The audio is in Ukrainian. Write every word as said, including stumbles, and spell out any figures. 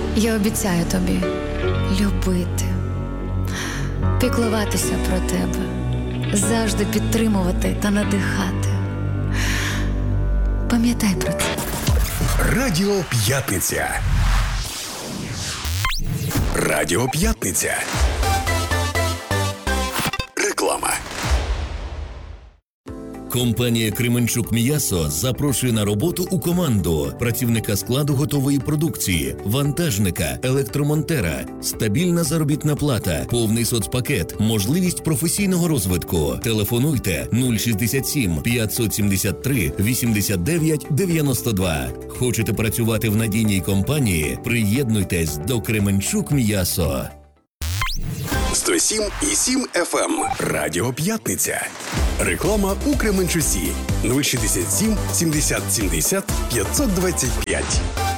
Я обіцяю тобі любити, піклуватися про тебе, завжди підтримувати та надихати. Пам'ятай про це. Радіо П'ятниця. Радіо П'ятниця. Реклама. Компанія «Кременчук М'ясо» запрошує на роботу у команду працівника складу готової продукції, вантажника, електромонтера, стабільна заробітна плата, повний соцпакет, можливість професійного розвитку. Телефонуйте нуль шістдесят сім п'ятсот сімдесят три вісімдесят дев'ять дев'яносто два. Хочете працювати в надійній компанії? Приєднуйтесь до «Кременчук М'ясо». сто сім і сім еф ем. Радіо П'ятниця. Реклама у Кременчуці. нуль шістдесят сім сімдесят сімдесят п'ятсот двадцять п'ять.